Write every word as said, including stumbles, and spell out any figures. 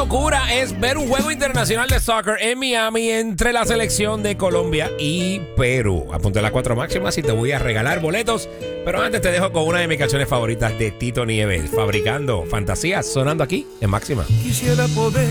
locura es ver un juego internacional de soccer en Miami entre la selección de Colombia y Perú. Apunta las cuatro máximas y te voy a regalar boletos. Pero antes te dejo con una de mis canciones favoritas de Tito Nieves, Fabricando Fantasías, sonando aquí en Máxima. Quisiera poder